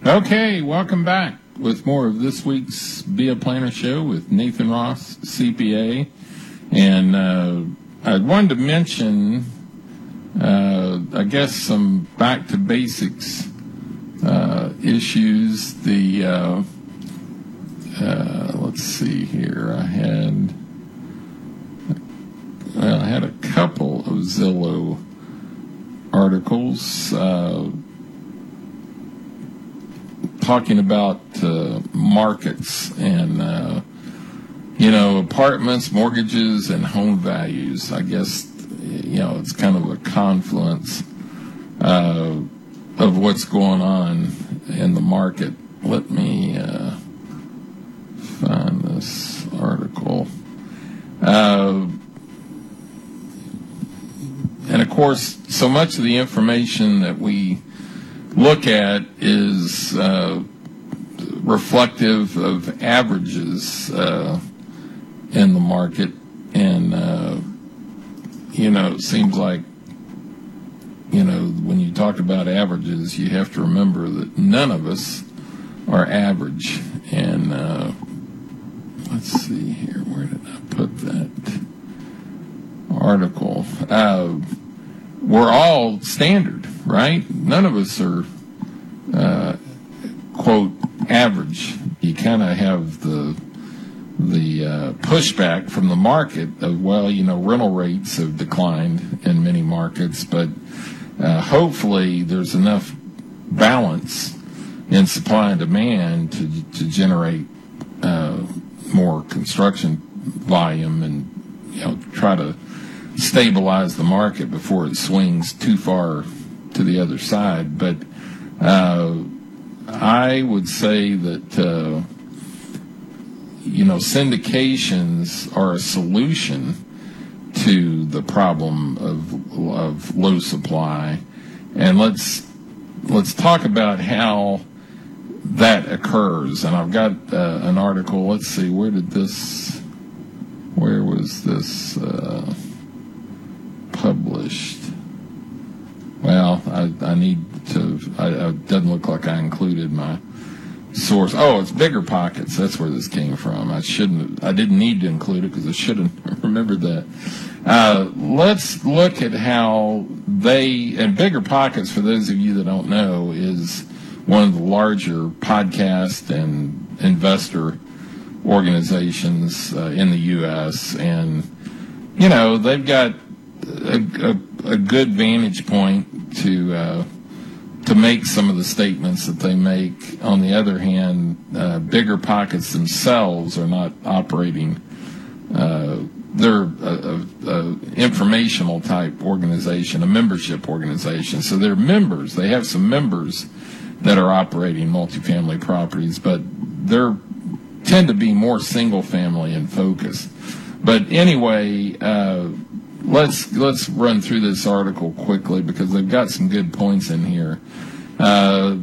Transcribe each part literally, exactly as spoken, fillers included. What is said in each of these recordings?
Okay, welcome back with more of this week's Be a Planner Show with Nathan Ross, C P A. And uh, I wanted to mention, uh, I guess, some back to basics uh, issues. The, uh, uh, let's see here, I had, well, I had a couple of Zillow articles uh, talking about uh, markets and, uh, you know, apartments, mortgages, and home values. I guess, you know, it's kind of a confluence uh, of what's going on in the market. Let me uh, find this article. Uh, and, of course, so much of the information that we look at is uh, reflective of averages uh, in the market. And, uh, you know, it seems like, you know, when you talk about averages, you have to remember that none of us are average. And uh, let's see here, where did I put that article? Uh, we're all standard, right? None of us are, uh, quote, average. You kind of have the the uh, pushback from the market of, well, you know, rental rates have declined in many markets, but uh, hopefully there's enough balance in supply and demand to to generate uh, more construction volume and, you know, try to stabilize the market before it swings too far to the other side. But uh, I would say that, uh, you know, syndications are a solution to the problem of, of low supply. And let's let's talk about how that occurs. And I've got uh, an article. Let's see, where did this, where was this uh, published? Well, I, I need to, I, it doesn't look like I included my source. Oh, it's Bigger Pockets. That's where this came from. I shouldn't, I didn't need to include it because I should have remembered that. Uh, let's look at how they, and Bigger Pockets, for those of you that don't know, is one of the larger podcast and investor organizations uh, in the U S. And, you know, they've got a, a, a good vantage point to uh, to make some of the statements that they make. On the other hand, uh, Bigger Pockets themselves are not operating. Uh, they're a, a, a informational type organization, a membership organization. So they're members. They have some members that are operating multifamily properties, but they're tend to be more single family in focus. But anyway, uh, let's let's run through this article quickly because they've got some good points in here. Uh,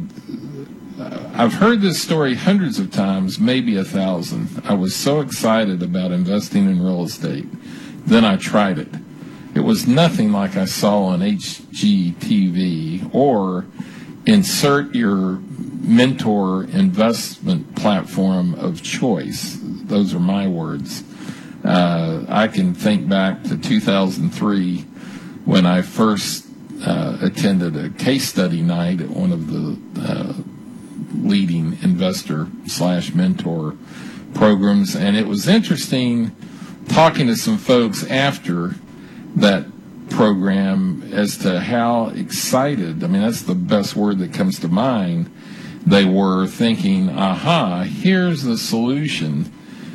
I've heard this story hundreds of times, maybe a thousand. I was so excited about investing in real estate. Then I tried it. It was nothing like I saw on H G T V or insert your mentor investment platform of choice. Those are my words. Uh, I can think back to two thousand three when I first uh, attended a case study night at one of the uh, leading investor slash mentor programs. And it was interesting talking to some folks after that program as to how excited, I mean, that's the best word that comes to mind, they were thinking, aha, here's the solution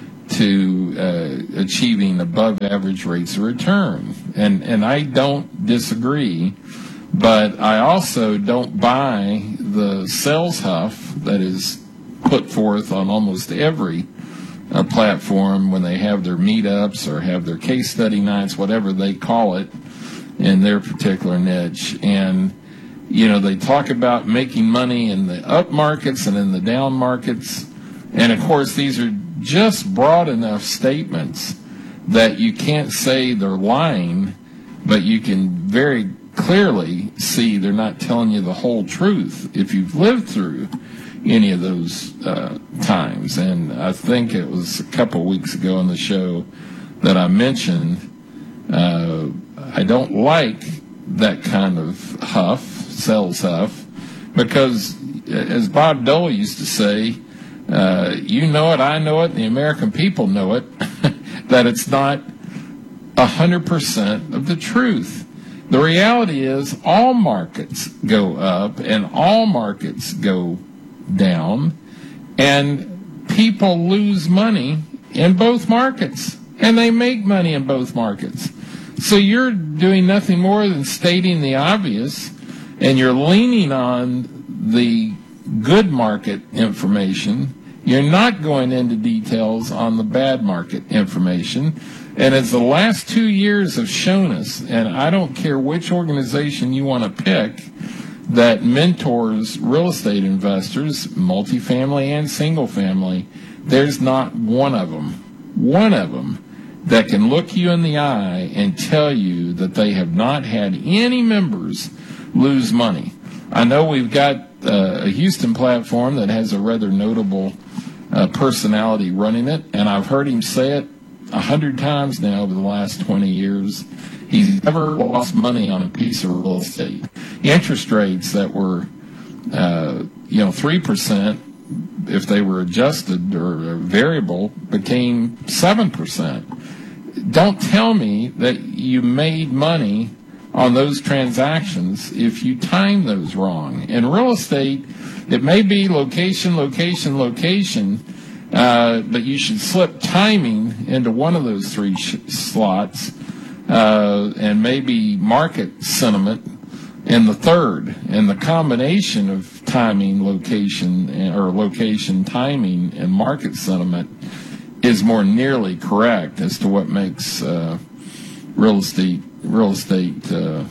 to uh, achieving above average rates of return. And and I don't disagree, but I also don't buy the sales huff that is put forth on almost every uh, platform when they have their meetups or have their case study nights, whatever they call it in their particular niche. And, you know, they talk about making money in the up markets and in the down markets. And, of course, these are just broad enough statements that you can't say they're lying, but you can very clearly see they're not telling you the whole truth. If you've lived through any of those uh, times. And I think it was a couple of weeks ago on the show that I mentioned uh, I don't like that kind of huff, sales huff, because as Bob Dole used to say, uh, you know it, I know it, and the American people know it, that it's not one hundred percent of the truth. The reality is all markets go up and all markets go down, and people lose money in both markets, and they make money in both markets. So you're doing nothing more than stating the obvious, and you're leaning on the good market information. You're not going into details on the bad market information. And as the last two years have shown us, and I don't care which organization you want to pick that mentors real estate investors, multifamily and single family, there's not one of them, one of them that can look you in the eye and tell you that they have not had any members lose money. I know we've got uh, a Houston platform that has a rather notable uh, personality running it, and I've heard him say it a hundred times now over the last twenty years. He's never lost money on a piece of real estate. Interest rates that were, uh, you know, three percent, if they were adjusted or variable, became seven percent. Don't tell me that you made money on those transactions if you time those wrong. In real estate, it may be location, location, location, uh, but you should slip timing into one of those three sh- slots, uh, and maybe market sentiment in the third. And the combination of timing, location, or location, timing, and market sentiment is more nearly correct as to what makes uh, real estate real estate uh,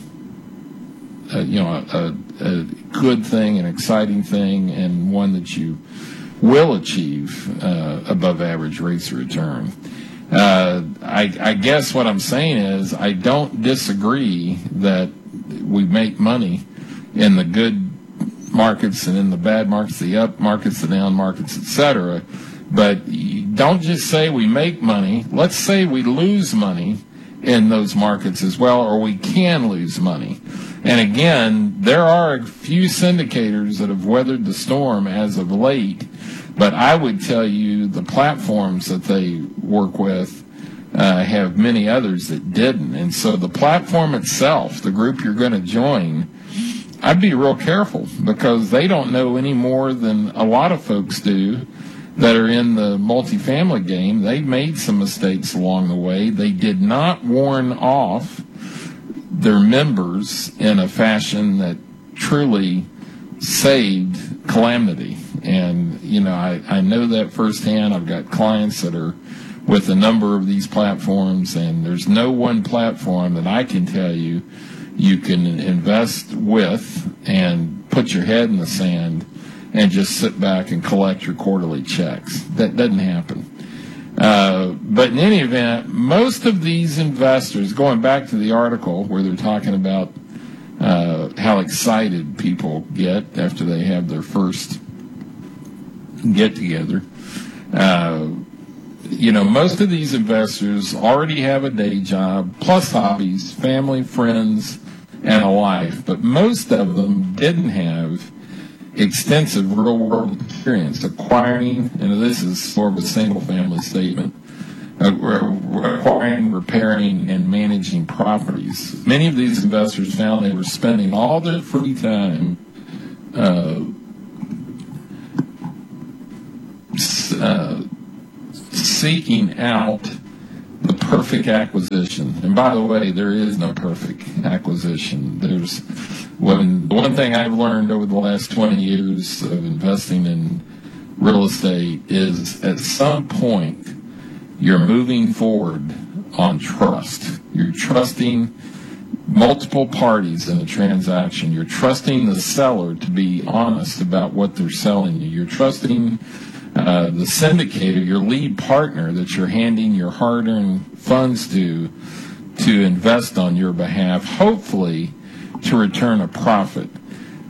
uh, you know a, a good thing, an exciting thing, and one that you will achieve uh, above average rates of return. Uh, I, I guess what I'm saying is I don't disagree that we make money in the good markets and in the bad markets, the up markets, the down markets, et cetera. But don't just say we make money. Let's say we lose money in those markets as well, or we can lose money. And again, there are a few syndicators that have weathered the storm as of late, but I would tell you the platforms that they work with uh, have many others that didn't. And so the platform itself, the group you're going to join, I'd be real careful, because they don't know any more than a lot of folks do that are in the multifamily game. They made some mistakes along the way. They did not warn off their members in a fashion that truly saved calamity. And, you know, I, I know that firsthand. I've got clients that are with a number of these platforms, and there's no one platform that I can tell you you can invest with and put your head in the sand and just sit back and collect your quarterly checks. That doesn't happen. Uh, but in any event, most of these investors, going back to the article where they're talking about uh, how excited people get after they have their first get-together, uh, you know, most of these investors already have a day job, plus hobbies, family, friends, and a life. But most of them didn't have extensive real-world experience acquiring, and this is sort of a single-family statement, acquiring, repairing, and managing properties. Many of these investors found they were spending all their free time uh, uh, seeking out the perfect acquisition. And by the way, there is no perfect acquisition. There's when one thing I've learned over the last twenty years of investing in real estate is at some point you're moving forward on trust. You're trusting multiple parties in a transaction. You're trusting the seller to be honest about what they're selling you. You're trusting uh, the syndicator, your lead partner that you're handing your hard-earned funds to, to invest on your behalf, hopefully to return a profit.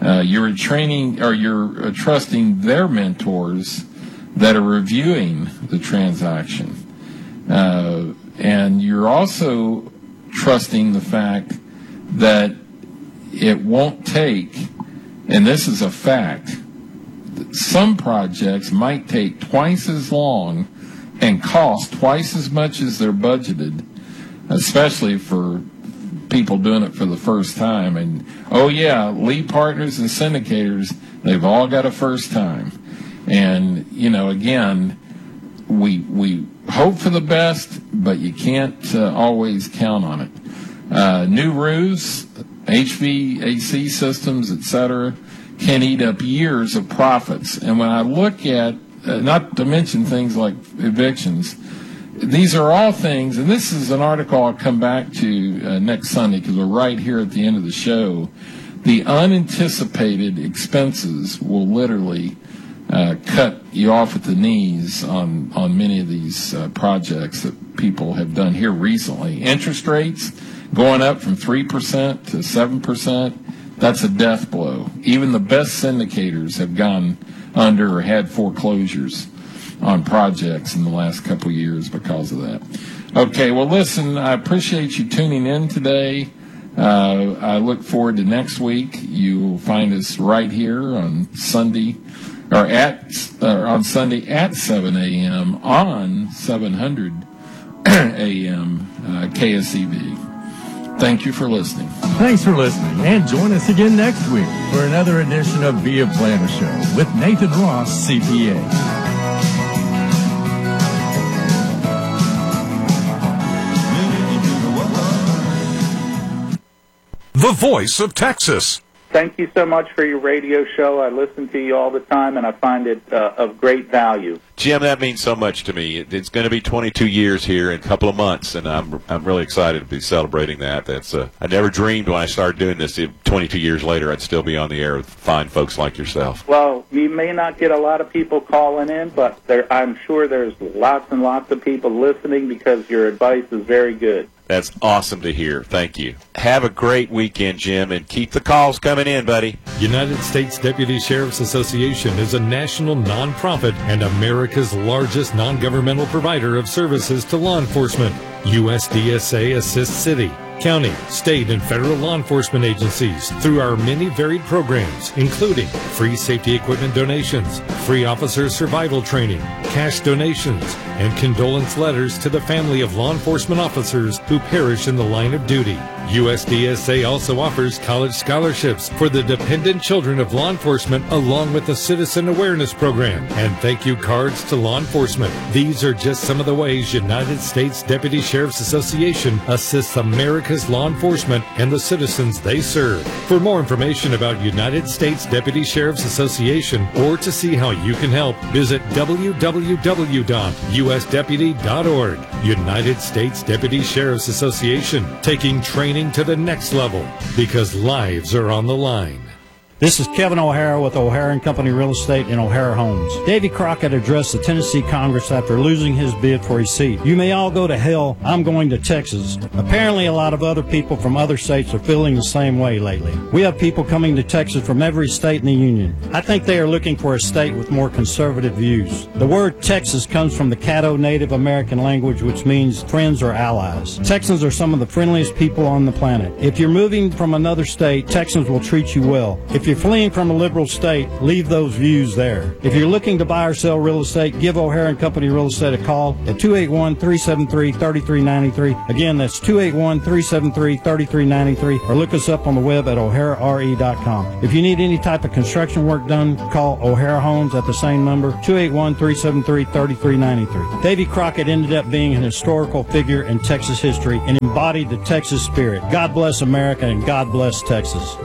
Uh, you're training, or you're uh, trusting their mentors that are reviewing the transaction. Uh, and you're also trusting the fact that it won't take, and this is a fact, some projects might take twice as long and cost twice as much as they're budgeted, especially for people doing it for the first time. And, oh, yeah, lead partners and syndicators, they've all got a first time. And, you know, again, we we hope for the best, but you can't uh, always count on it. Uh, new roofs, H V A C systems, et cetera, can eat up years of profits. And when I look at, uh, not to mention things like evictions, these are all things, and this is an article I'll come back to uh, next Sunday because we're right here at the end of the show. The unanticipated expenses will literally uh, cut you off at the knees on, on many of these uh, projects that people have done here recently. Interest rates going up from three percent to seven percent, that's a death blow. Even the best syndicators have gone under or had foreclosures on projects in the last couple of years because of that. Okay, well, listen, I appreciate you tuning in today. Uh, I look forward to next week. You will find us right here on Sunday, or at or on Sunday at seven a.m. on seven hundred A M uh, K S E V. Thank you for listening. Thanks for listening, and join us again next week for another edition of Be a Planner Show with Nathan Ross, C P A. The voice of Texas. Thank you so much for your radio show. I listen to you all the time, and I find it uh, of great value. Jim, that means so much to me. It's going to be twenty-two years here in a couple of months, and I'm I'm really excited to be celebrating that. That's uh, I never dreamed when I started doing this, twenty-two years later, I'd still be on the air with fine folks like yourself. Well, you may not get a lot of people calling in, but there, I'm sure there's lots and lots of people listening because your advice is very good. That's awesome to hear. Thank you. Have a great weekend, Jim, and keep the calls coming in, buddy. United States Deputy Sheriff's Association is a national nonprofit and America's largest non-governmental provider of services to law enforcement. U S D S A assists city, county, state, and federal law enforcement agencies through our many varied programs, including free safety equipment donations, free officer survival training, cash donations, and condolence letters to the family of law enforcement officers who perish in the line of duty. U S D S A also offers college scholarships for the dependent children of law enforcement, along with a citizen awareness program and thank you cards to law enforcement. These are just some of the ways United States Deputy Sheriff's Association assists America's law enforcement and the citizens they serve. For more information about United States Deputy Sheriff's Association or to see how you can help, visit w w w dot u s deputy dot org. United States Deputy Sheriff's Association, taking training to the next level because lives are on the line. This is Kevin O'Hara with O'Hara and Company Real Estate in O'Hara Homes. Davy Crockett addressed the Tennessee Congress after losing his bid for his seat. You may all go to hell, I'm going to Texas. Apparently a lot of other people from other states are feeling the same way lately. We have people coming to Texas from every state in the Union. I think they are looking for a state with more conservative views. The word Texas comes from the Caddo Native American language, which means friends or allies. Texans are some of the friendliest people on the planet. If you're moving from another state, Texans will treat you well. If you're fleeing from a liberal state, leave those views there. If you're looking to buy or sell real estate, give O'Hara and Company Real Estate a call at two eight one, three seven three, three three nine three. Again, that's two eight one, three seven three, three three nine three, or look us up on the web at o'hara r e dot com. If you need any type of construction work done, call O'Hara Homes at the same number, two eight one, three seven three, three three nine three. Davy Crockett ended up being an historical figure in Texas history and embodied the Texas spirit. God bless America and God bless Texas.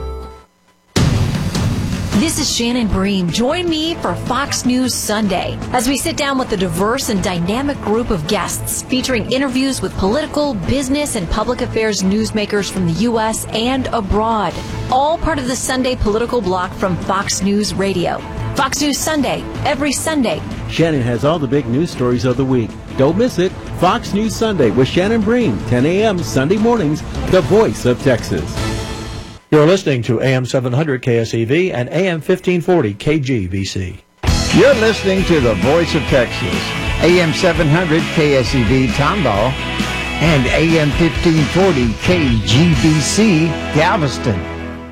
This is Shannon Bream. Join me for Fox News Sunday as we sit down with a diverse and dynamic group of guests featuring interviews with political, business, and public affairs newsmakers from the U S and abroad. All part of the Sunday political block from Fox News Radio. Fox News Sunday, every Sunday. Shannon has all the big news stories of the week. Don't miss it. Fox News Sunday with Shannon Bream, ten a.m. Sunday mornings, the voice of Texas. You're listening to A M seven hundred K S E V and A M fifteen forty K G B C. You're listening to the Voice of Texas, A M seven hundred K S E V Tomball and A M fifteen forty K G B C Galveston.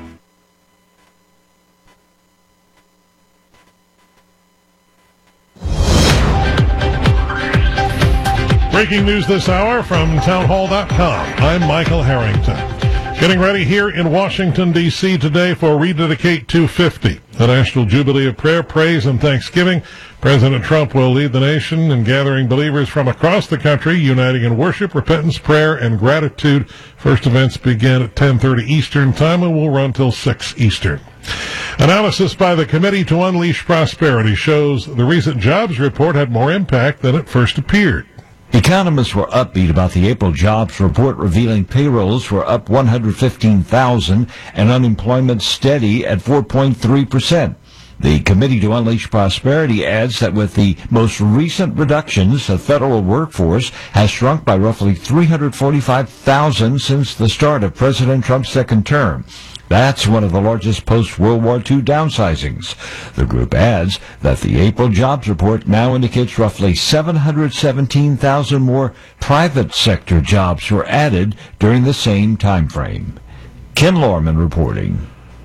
Breaking news this hour from townhall dot com. I'm Michael Harrington. Getting ready here in Washington, D C today for Rededicate two fifty, the National Jubilee of Prayer, Praise, and Thanksgiving. President Trump will lead the nation in gathering believers from across the country, uniting in worship, repentance, prayer, and gratitude. First events begin at ten thirty Eastern Time and will run till six Eastern. Analysis by the Committee to Unleash Prosperity shows the recent jobs report had more impact than it first appeared. Economists were upbeat about the April jobs report, revealing payrolls were up one hundred fifteen thousand and unemployment steady at four point three percent. The Committee to Unleash Prosperity adds that with the most recent reductions, the federal workforce has shrunk by roughly three hundred forty-five thousand since the start of President Trump's second term. That's one of the largest post-World War Two downsizings. The group adds that the April jobs report now indicates roughly seven hundred seventeen thousand more private sector jobs were added during the same time frame. Ken Lorman reporting.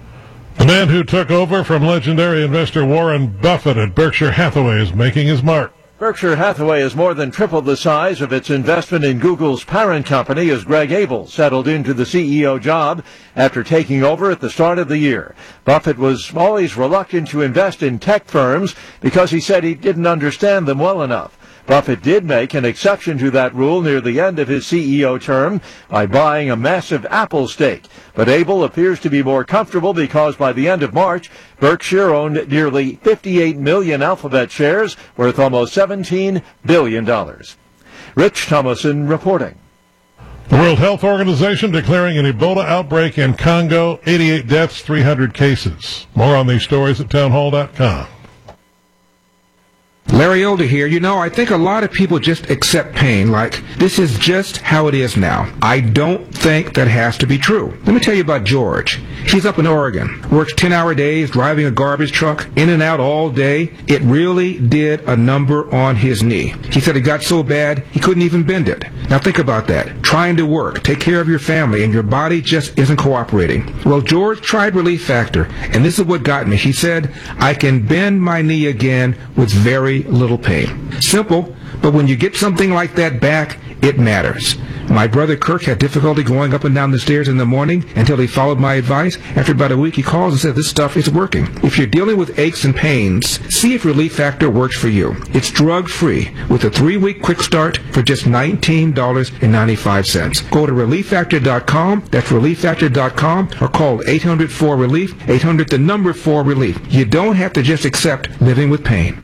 The man who took over from legendary investor Warren Buffett at Berkshire Hathaway is making his mark. Berkshire Hathaway has more than tripled the size of its investment in Google's parent company as Greg Abel settled into the C E O job after taking over at the start of the year. Buffett was always reluctant to invest in tech firms because he said he didn't understand them well enough. Buffett did make an exception to that rule near the end of his C E O term by buying a massive Apple stake. But Abel appears to be more comfortable because by the end of March, Berkshire owned nearly fifty-eight million Alphabet shares worth almost seventeen billion dollars. Rich Thomason reporting. The World Health Organization declaring an Ebola outbreak in Congo, eighty-eight deaths, three hundred cases. More on these stories at townhall dot com. Larry Older here. You know, I think a lot of people just accept pain like this is just how it is now. I don't think that has to be true. Let me tell you about George. He's up in Oregon, works ten-hour days, driving a garbage truck, in and out all day. It really did a number on his knee. He said it got so bad he couldn't even bend it. Now think about that. Trying to work, take care of your family, and your body just isn't cooperating. Well, George tried Relief Factor, and this is what got me. He said, I can bend my knee again with very little pain. Simple, but when you get something like that back, it matters. My brother Kirk had difficulty going up and down the stairs in the morning until he followed my advice. After about a week, he calls and says, this stuff is working. If you're dealing with aches and pains, see if Relief Factor works for you. It's drug-free with a three-week quick start for just nineteen dollars and ninety-five cents. Go to relief factor dot com, that's relief factor dot com, or call eight hundred four relief, eight hundred the number four relief. You don't have to just accept living with pain.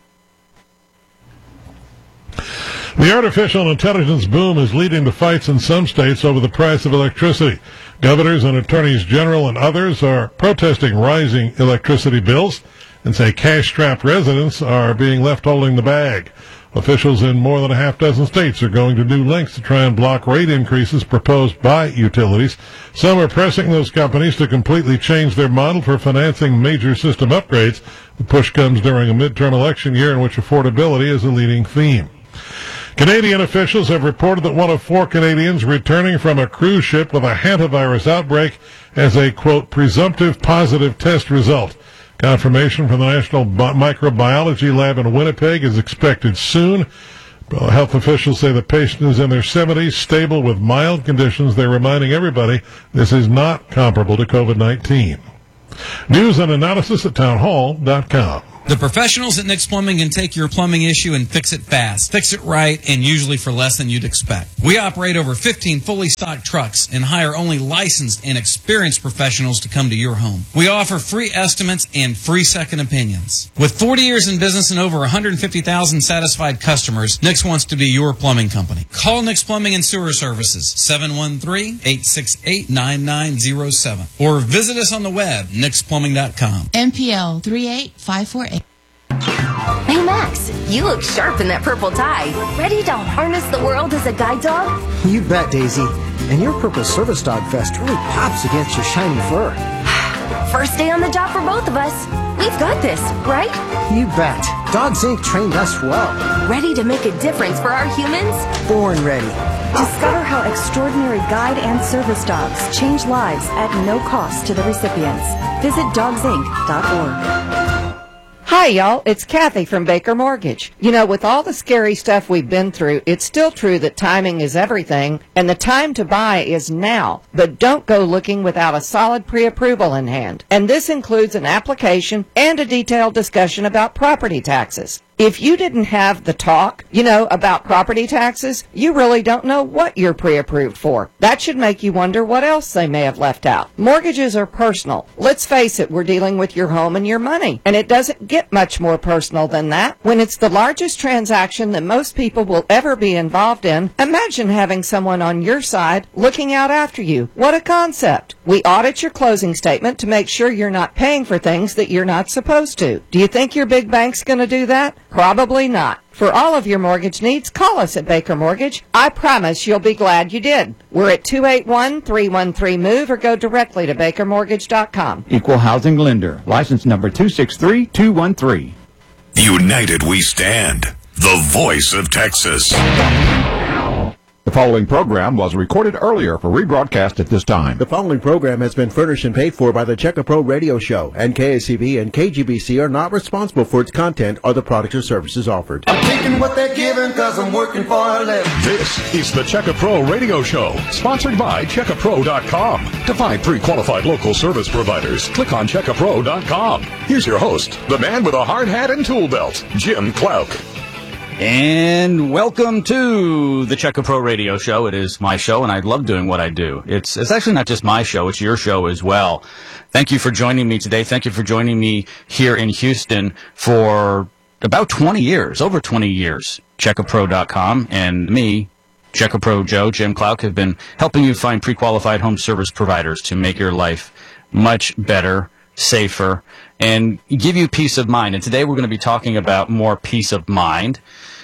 The artificial intelligence boom is leading to fights in some states over the price of electricity. Governors and attorneys general and others are protesting rising electricity bills and say cash-strapped residents are being left holding the bag. Officials in more than a half dozen states are going to new lengths to try and block rate increases proposed by utilities. Some are pressing those companies to completely change their model for financing major system upgrades. The push comes during a midterm election year in which affordability is a leading theme. Canadian officials have reported that one of four Canadians returning from a cruise ship with a hantavirus outbreak has a, quote, presumptive positive test result. Confirmation from the National Bi- Microbiology Lab in Winnipeg is expected soon. Health officials say the patient is in their seventies, stable with mild conditions. They're reminding everybody this is not comparable to COVID nineteen. News and analysis at townhall dot com. The professionals at Nick's Plumbing can take your plumbing issue and fix it fast, fix it right, and usually for less than you'd expect. We operate over fifteen fully stocked trucks and hire only licensed and experienced professionals to come to your home. We offer free estimates and free second opinions. With forty years in business and over one hundred fifty thousand satisfied customers, Nick's wants to be your plumbing company. Call Nick's Plumbing and Sewer Services, seven one three, eight six eight, nine nine zero seven, or visit us on the web, nix plumbing dot com. M P L three eight five four eight. Hey Max, you look sharp in that purple tie. Ready to harness the world as a guide dog? You bet, Daisy. And your purple service dog vest really pops against your shiny fur. First day on the job for both of us. We've got this, right? You bet. Dogs Incorporated trained us well. Ready to make a difference for our humans? Born ready. Discover how extraordinary guide and service dogs change lives at no cost to the recipients. Visit dogs inc dot org. Hi, y'all. It's Kathy from Baker Mortgage. You know, with all the scary stuff we've been through, it's still true that timing is everything, and the time to buy is now. But don't go looking without a solid pre-approval in hand. And this includes an application and a detailed discussion about property taxes. If you didn't have the talk, you know, about property taxes, you really don't know what you're pre-approved for. That should make you wonder what else they may have left out. Mortgages are personal. Let's face it, we're dealing with your home and your money. And it doesn't get much more personal than that. When it's the largest transaction that most people will ever be involved in, imagine having someone on your side looking out after you. What a concept. We audit your closing statement to make sure you're not paying for things that you're not supposed to. Do you think your big bank's going to do that? Probably not. For all of your mortgage needs, call us at Baker Mortgage. I promise you'll be glad you did. We're at two eight one, three one three, MOVE or go directly to baker mortgage dot com. Equal housing lender. License number two six three two one three. United we stand. The voice of Texas. The following program was recorded earlier for rebroadcast at this time. The following program has been furnished and paid for by the Checker Pro Radio Show, and K S C B and K G B C are not responsible for its content or the products or services offered. I'm taking what they're giving because I'm working for a living. This is the Checker Pro Radio Show, sponsored by checker pro dot com. To find pre-qualified local service providers, click on checker pro dot com. Here's your host, the man with a hard hat and tool belt, Jim Clouk. And welcome to the Checker Pro Radio Show. It is my show, and I love doing what I do. It's it's actually not just my show, it's your show as well. Thank you for joining me today. Thank you for joining me here in Houston for about twenty years, over twenty years. checker pro dot com and me, Checker Pro Joe, Jim Clouk, have been helping you find pre-qualified home service providers to make your life much better, safer, and give you peace of mind. And today we're going to be talking about more peace of mind.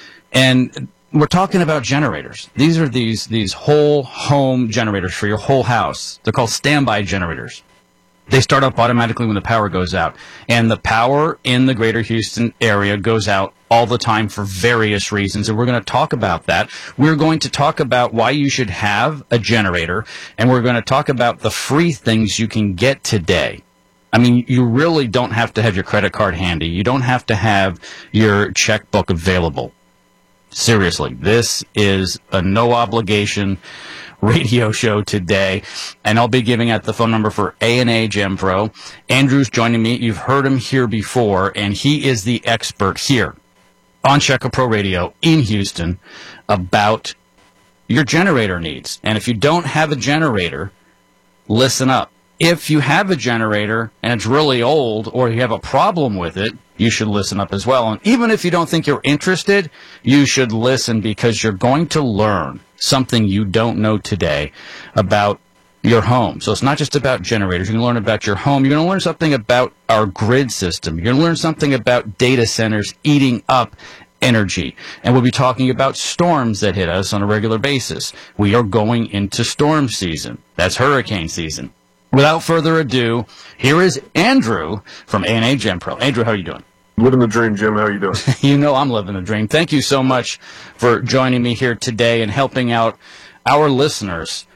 And we're talking about generators. These are these these whole home generators for your whole house. They're called standby generators. They start up automatically when the power goes out. And the power in the greater Houston area goes out all the time for various reasons. And we're going to talk about that. We're going to talk about why you should have a generator. And we're going to talk about the free things you can get today. I mean, you really don't have to have your credit card handy. You don't have to have your checkbook available. Seriously, this is a no-obligation radio show today, and I'll be giving out the phone number for A and A GenPro. Andrew's joining me. You've heard him here before, and he is the expert here on Checker Pro Radio in Houston about your generator needs. And if you don't have a generator, listen up. If you have a generator and it's really old or you have a problem with it, you should listen up as well. And even if you don't think you're interested, you should listen because you're going to learn something you don't know today about your home. So it's not just about generators. You're going to learn about your home. You're going to learn something about our grid system. You're going to learn something about data centers eating up energy. And we'll be talking about storms that hit us on a regular basis. We are going into storm season. That's hurricane season. Without further ado, here is Andrew from A and A GenPro. Andrew, how are you doing? Living the dream, Jim. How are you doing? You know I'm living the dream. Thank you so much for joining me here today and helping out our listeners.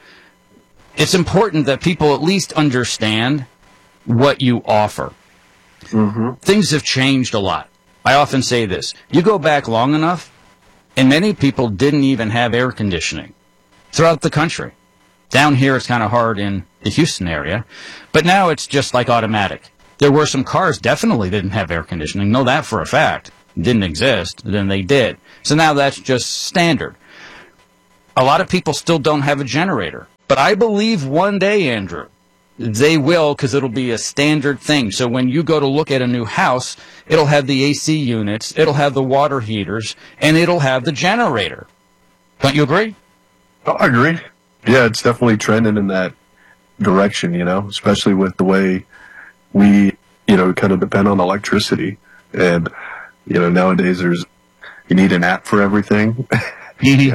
It's important that people at least understand what you offer. Mm-hmm. Things have changed a lot. I often say this. You go back long enough, and many people didn't even have air conditioning throughout the country. Down here, it's kind of hard in the Houston area, but now it's just like automatic. There were some cars definitely didn't have air conditioning. Know that for a fact. It didn't exist. Then they did. So now that's just standard. A lot of people still don't have a generator, but I believe one day, Andrew, they will, because it'll be a standard thing. So when you go to look at a new house, it'll have the A C units, it'll have the water heaters, and it'll have the generator. Don't you agree? Oh, I agree. Yeah, it's definitely trending in that direction, you know, especially with the way we, you know, kind of depend on electricity. And, you know, nowadays there's, you need an app for everything. you have,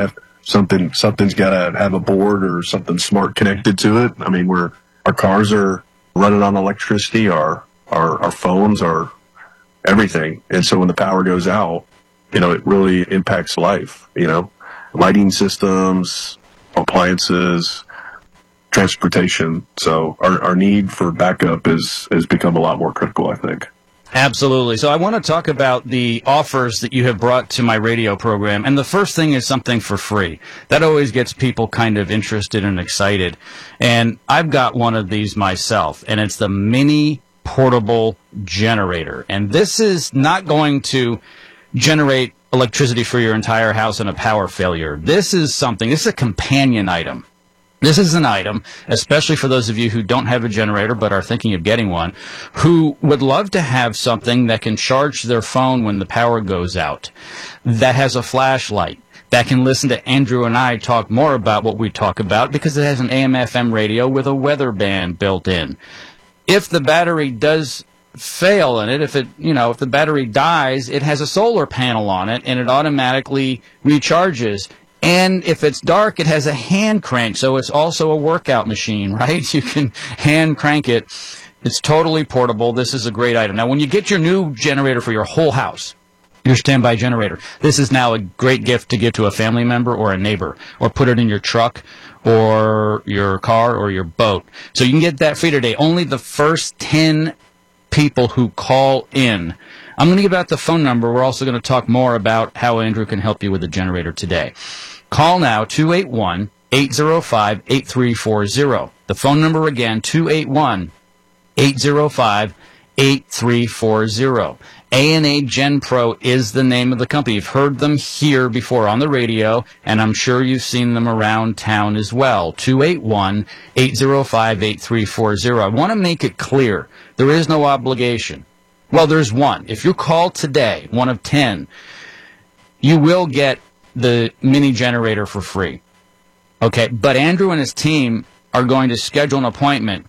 something something's got to have a board or something smart connected to it. I mean, we're our cars are running on electricity, our our our phones are everything, and so when the power goes out, you know, it really impacts life. You know, lighting systems, appliances, transportation. So our our need for backup is has become a lot more critical, I think. Absolutely. So I want to talk about the offers that you have brought to my radio program. And the first thing is something for free. That always gets people kind of interested and excited. And I've got one of these myself, and it's the mini portable generator. And this is not going to generate electricity for your entire house in a power failure. This is something, this is a companion item. This is an item, especially for those of you who don't have a generator but are thinking of getting one, who would love to have something that can charge their phone when the power goes out, that has a flashlight, that can listen to Andrew and I talk more about what we talk about because it has an A M F M radio with a weather band built in. If the battery does fail in it, if it, you know, if the battery dies, it has a solar panel on it and it automatically recharges. And if it's dark, it has a hand crank, so it's also a workout machine, right? You can hand crank it. It's totally portable. This is a great item. Now, when you get your new generator for your whole house, your standby generator, this is now a great gift to give to a family member or a neighbor, or put it in your truck or your car or your boat. So you can get that free today. Only the first ten people who call in. I'm going to give out the phone number. We're also going to talk more about how Andrew can help you with the generator today. Call now, two eight one, eight zero five, eight three four zero. The phone number again, two eight one, eight zero five, eight three four zero. A and A Gen Pro is the name of the company. You've heard them here before on the radio, and I'm sure you've seen them around town as well. two eight one, eight zero five, eight three four zero. I want to make it clear, there is no obligation. Well, there's one. If you call today, one of ten, you will get the mini generator for free. Okay, but Andrew and his team are going to schedule an appointment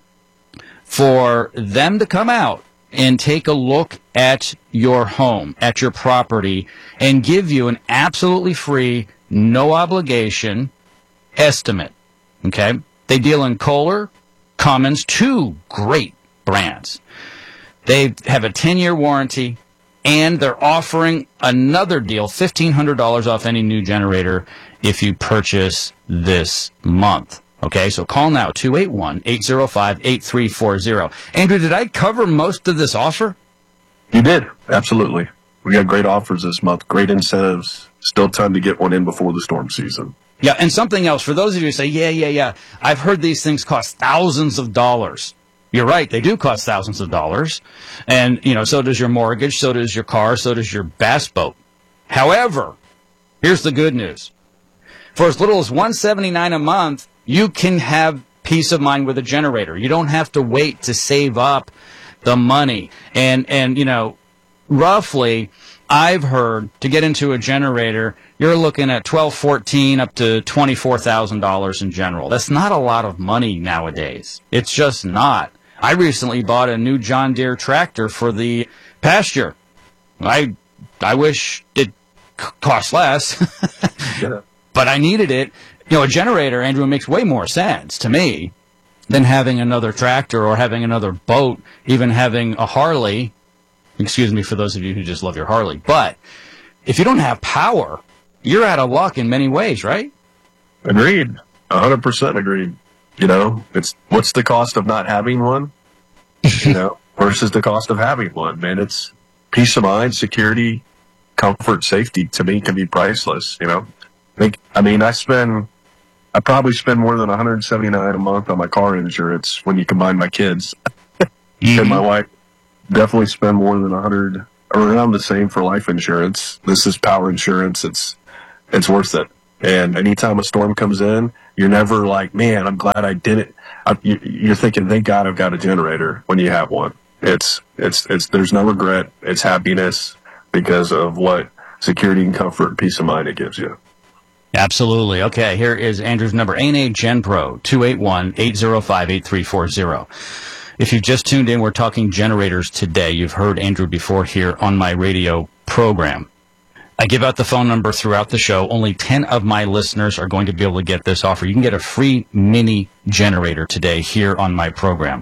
for them to come out and take a look at your home, at your property, and give you an absolutely free, no obligation estimate. Okay? They deal in Kohler, Cummins, two great brands. They have a ten-year warranty, and they're offering another deal, fifteen hundred dollars off any new generator if you purchase this month. Okay, so call now, two eight one, eight zero five, eight three four zero. Andrew, did I cover most of this offer? You did, absolutely. We got great offers this month, great incentives. Still time to get one in before the storm season. Yeah, and something else, for those of you who say, yeah, yeah, yeah, I've heard these things cost thousands of dollars. You're right, they do cost thousands of dollars. And, you know, so does your mortgage, so does your car, so does your bass boat. However, here's the good news. For as little as one hundred seventy-nine dollars a month, you can have peace of mind with a generator. You don't have to wait to save up the money. And, and you know, roughly, I've heard to get into a generator, you're looking at twelve, fourteen, up to twenty-four thousand dollars in general. That's not a lot of money nowadays. It's just not. I recently bought a new John Deere tractor for the pasture. I I wish it c- cost less, yeah. But I needed it. You know, a generator, Andrew, makes way more sense to me than having another tractor or having another boat, even having a Harley. Excuse me for those of you who just love your Harley. But if you don't have power, you're out of luck in many ways, right? Agreed. one hundred percent agreed. You know, it's what's the cost of not having one, you know, versus the cost of having one, man. It's peace of mind, security, comfort, safety, to me, can be priceless, you know. I think, I mean, I spend, I probably spend more than one hundred seventy-nine dollars a month on my car insurance when you combine my kids. Mm-hmm. And my wife definitely spend more than one hundred, around the same for life insurance. This is power insurance. It's, it's worth it. And anytime a storm comes in, you're never like, man, I'm glad I did it. I, you, you're thinking, thank God I've got a generator when you have one. It's, it's, it's, there's no regret. It's happiness because of what security and comfort and peace of mind it gives you. Absolutely. Okay, here is Andrew's number, A and A Gen Pro, two eight one, eight zero five, eight three four zero. If you've just tuned in, we're talking generators today. You've heard Andrew before here on my radio program. I give out the phone number throughout the show. Only ten of my listeners are going to be able to get this offer. You can get a free mini generator today here on my program.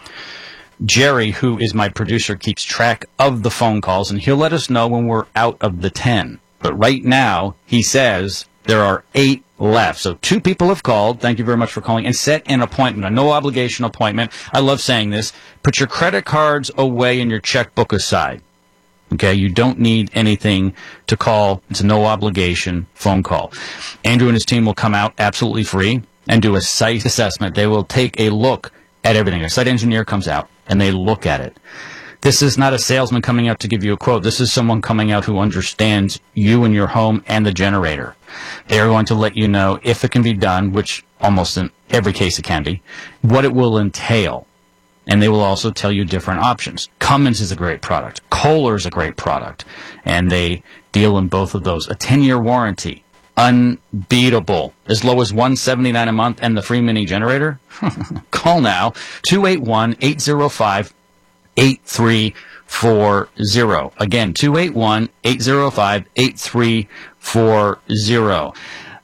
Jerry, who is my producer, keeps track of the phone calls, and he'll let us know when we're out of the ten. But right now, he says there are eight left. So two people have called. Thank you very much for calling. And set an appointment, a no-obligation appointment. I love saying this. Put your credit cards away and your checkbook aside. Okay, you don't need anything to call. It's a no-obligation phone call. Andrew and his team will come out absolutely free and do a site assessment. They will take a look at everything. A site engineer comes out, and they look at it. This is not a salesman coming out to give you a quote. This is someone coming out who understands you and your home and the generator. They are going to let you know if it can be done, which almost in every case it can be, what it will entail. And they will also tell you different options. Cummins is a great product. Kohler is a great product. And they deal in both of those. A ten-year warranty. Unbeatable. As low as one hundred seventy-nine dollars a month and the free mini generator. Call now. two eight one, eight zero five, eight three four zero. Again, two eight one, eight zero five, eight three four zero.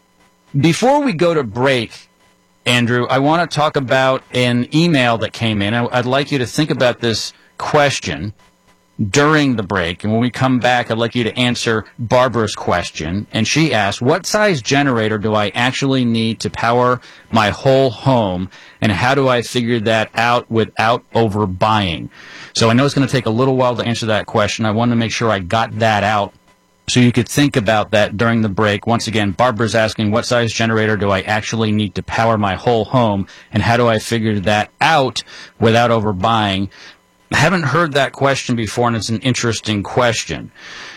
Before we go to break, Andrew, I want to talk about an email that came in. I'd like you to think about this question during the break. And when we come back, I'd like you to answer Barbara's question. And she asked, what size generator do I actually need to power my whole home? And how do I figure that out without overbuying? So I know it's going to take a little while to answer that question. I wanted to make sure I got that out so you could think about that during the break. Once again, Barbara's asking, what size generator do I actually need to power my whole home? And how do I figure that out without overbuying? I haven't heard that question before, and it's an interesting question.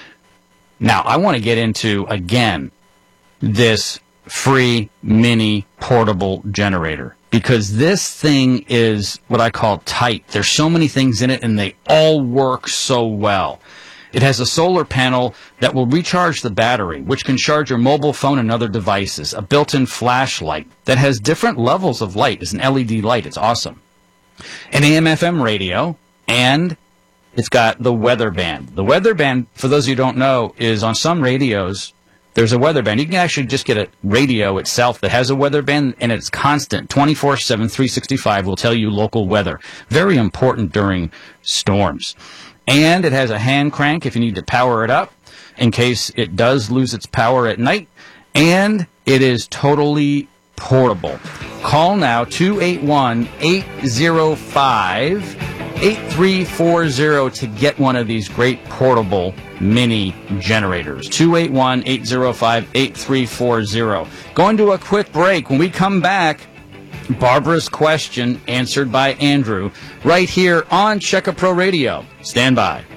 Now, I want to get into, again, this free mini portable generator, because this thing is what I call tight. There's so many things in it, and they all work so well. It has a solar panel that will recharge the battery, which can charge your mobile phone and other devices. A built-in flashlight that has different levels of light. It's an L E D light. It's awesome. An A M F M radio, and it's got the weather band. The weather band, for those who don't know, is on some radios, there's a weather band. You can actually just get a radio itself that has a weather band, and it's constant. twenty-four seven, three sixty-five will tell you local weather. Very important during storms. And it has a hand crank if you need to power it up in case it does lose its power at night. And it is totally portable. Call now, two eight one, eight zero five, eight three four zero to get one of these great portable mini generators. two eight one, eight zero five, eight three four zero. Going to a quick break. When we come back, Barbara's question answered by Andrew right here on Check A Pro Radio. Stand by.